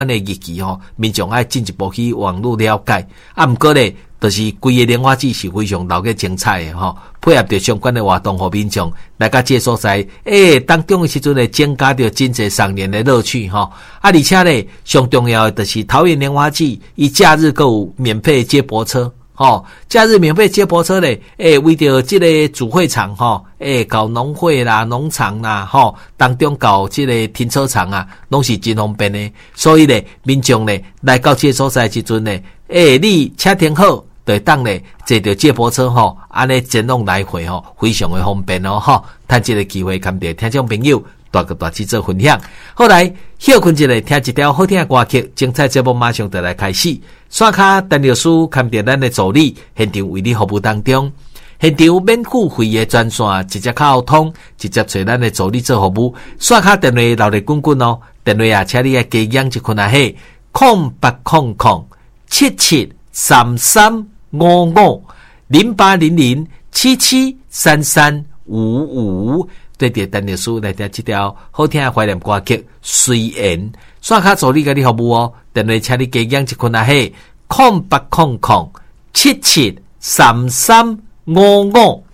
咱的日期民众爱进一步去网络了解。毋过咧，就是规个莲花季是非常老个精彩的配合着相关的活动，互民众来甲这所在当中的时阵咧，增加着真侪赏莲的乐趣而且咧，上重要的就是桃园莲花季，伊假日还有免费接驳车。假日免费接驳车咧，为着这个主会场搞农会啦、农场啦，当中搞这个停车场啊，拢是真方便的。所以咧，民众咧来到这所在时阵咧，你车停好，就当咧坐着接驳车安尼前往来回非常的方便趁这个机会，跟着听众朋友大致做分享。后来休困一下，听一条好听的歌曲，精彩节目马上就来开始。刷卡陈律师看着咱的助理，现场为你服务当中，现场免付费的专线，直接靠通，直接找咱的助理做服务。刷卡电话留咧滚滚电话啊，请你啊加养一困啊嘿，08007733550800773355。对着陈律师来听这条好听的怀念歌曲，虽然刷卡助理给你服务电话请你加养一困啊嘿，0800773355。